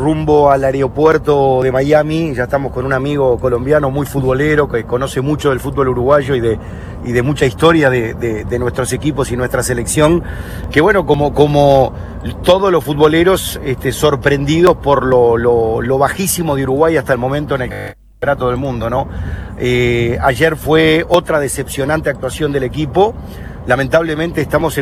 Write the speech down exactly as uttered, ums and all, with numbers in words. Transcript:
rumbo al aeropuerto de Miami. Ya estamos con un amigo colombiano muy futbolero que conoce mucho del fútbol uruguayo y de, y de mucha historia de, de, de nuestros equipos y nuestra selección, que bueno, como, como todos los futboleros este, sorprendidos por lo, lo, lo bajísimo de Uruguay hasta el momento en el campeonato del mundo, ¿no? Eh, ayer fue otra decepcionante actuación del equipo. Lamentablemente estamos en